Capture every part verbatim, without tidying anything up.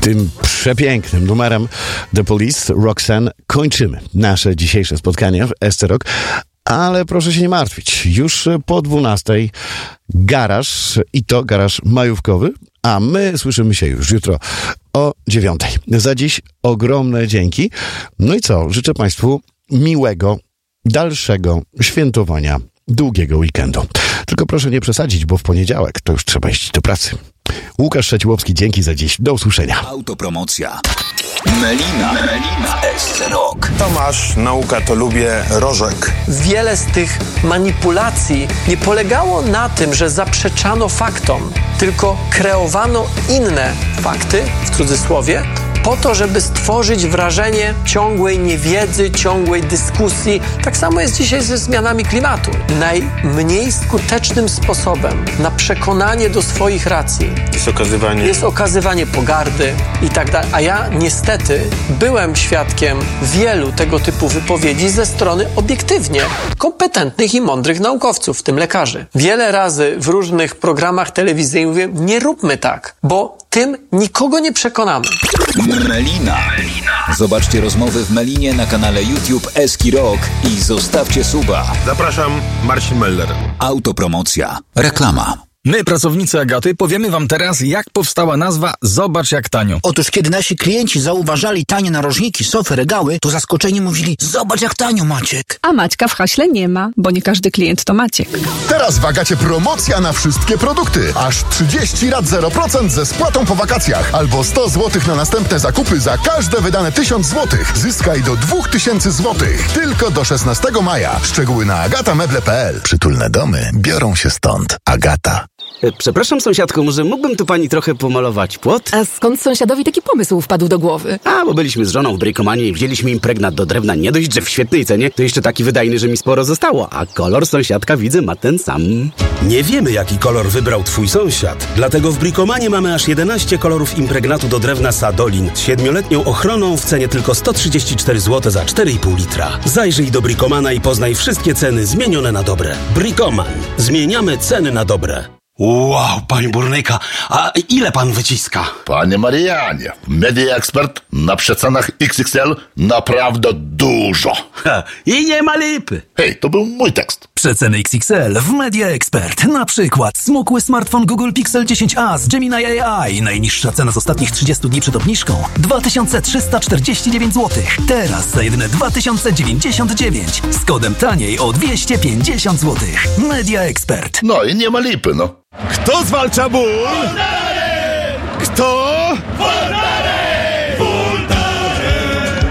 Tym przepięknym numerem The Police, Roxanne, kończymy nasze dzisiejsze spotkanie w S C Rock. Ale proszę się nie martwić, już po dwunastej garaż i to garaż majówkowy, a my słyszymy się już jutro o dziewiątej. Za dziś ogromne dzięki. No i co, życzę Państwu miłego, dalszego świętowania długiego weekendu. Tylko proszę nie przesadzić, bo w poniedziałek to już trzeba iść do pracy. Łukasz Szaciłowski, dzięki za dziś. Do usłyszenia. Autopromocja. Melina. Melina. S C Rock. Tomasz, nauka to lubię, Rożek. Wiele z tych manipulacji nie polegało na tym, że zaprzeczano faktom, tylko kreowano inne fakty, w cudzysłowie, po to, żeby stworzyć wrażenie ciągłej niewiedzy, ciągłej dyskusji. Tak samo jest dzisiaj ze zmianami klimatu. Najmniej skutecznym sposobem na przekonanie do swoich racji Jest okazywanie... jest okazywanie pogardy i tak dalej. A ja niestety byłem świadkiem wielu tego typu wypowiedzi ze strony obiektywnie kompetentnych i mądrych naukowców, w tym lekarzy. Wiele razy w różnych programach telewizyjnych mówię, nie róbmy tak, bo tym nikogo nie przekonamy. Melina. Zobaczcie rozmowy w Melinie na kanale YouTube Eski Rock i zostawcie suba. Zapraszam, Marcin Meller. Autopromocja. Reklama. My, pracownicy Agaty, powiemy wam teraz, jak powstała nazwa Zobacz jak tanio. Otóż kiedy nasi klienci zauważali tanie narożniki, sofy, regały, to zaskoczeni mówili: zobacz jak tanio, Maciek. A Maćka w haśle nie ma, bo nie każdy klient to Maciek. Teraz w Agacie promocja na wszystkie produkty. Aż trzydzieści rat zero procent ze spłatą po wakacjach. Albo sto złotych na następne zakupy za każde wydane tysiąc złotych. Zyskaj do dwa tysiące złotych. Tylko do szesnastego maja. Szczegóły na agatameble kropka p l. Przytulne domy biorą się stąd. Agata. Przepraszam, sąsiadko, może mógłbym tu pani trochę pomalować płot? A skąd sąsiadowi taki pomysł wpadł do głowy? A, bo byliśmy z żoną w Brikomanie i wzięliśmy impregnat do drewna. Nie dość, że w świetnej cenie, to jeszcze taki wydajny, że mi sporo zostało. A kolor sąsiadka, widzę, ma ten sam. Nie wiemy, jaki kolor wybrał twój sąsiad. Dlatego w Brikomanie mamy aż jedenaście kolorów impregnatu do drewna Sadolin z siedmioletnią ochroną w cenie tylko sto trzydzieści cztery złote za cztery i pół litra. Zajrzyj do Brikomana i poznaj wszystkie ceny zmienione na dobre. Brikoman. Zmieniamy ceny na dobre. Wow, panie burnyka, a ile pan wyciska? Panie Marianie, Media Expert na przecenach X X L naprawdę dużo. Ha, i nie ma lipy. Hej, to był mój tekst. Przeceny X X L w Media Expert. Na przykład smukły smartfon Google Pixel dziesięć a z Gemini A I. Najniższa cena z ostatnich trzydziestu dni przed obniżką dwa tysiące trzysta czterdzieści dziewięć złotych. Teraz za jedyne dwa tysiące dziewięćdziesiąt dziewięć. Z kodem taniej o dwieście pięćdziesiąt złotych. Media Expert. No i nie ma lipy, no. Kto zwalcza ból? Voltaren! Kto? Voltaren! Voltaren!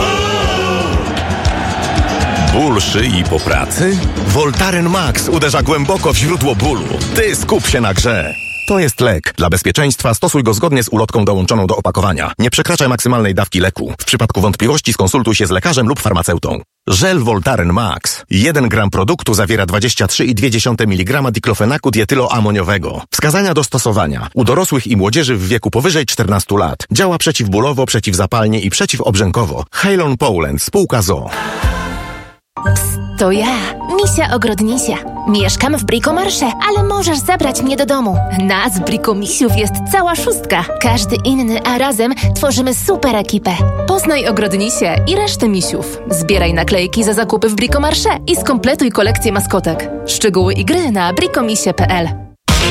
Ból szyi po pracy? Voltaren Max uderza głęboko w źródło bólu. Ty skup się na grze. To jest lek. Dla bezpieczeństwa stosuj go zgodnie z ulotką dołączoną do opakowania. Nie przekraczaj maksymalnej dawki leku. W przypadku wątpliwości skonsultuj się z lekarzem lub farmaceutą. Żel Voltaren Max. jeden gram produktu zawiera dwadzieścia trzy i dwie dziesiąte miligrama diklofenaku dietyloamoniowego. Wskazania do stosowania. U dorosłych i młodzieży w wieku powyżej czternastu lat. Działa przeciwbólowo, przeciwzapalnie i przeciwobrzękowo. Halon Poland, spółka z o o. Psst, to ja, Misia Ogrodnisia. Mieszkam w Brikomarsze, ale możesz zabrać mnie do domu. Nas, Brikomisiów, jest cała szóstka. Każdy inny, a razem tworzymy super ekipę. Poznaj Ogrodnisię i resztę misiów. Zbieraj naklejki za zakupy w Brikomarsze i skompletuj kolekcję maskotek. Szczegóły i gry na brikomisie kropka p l.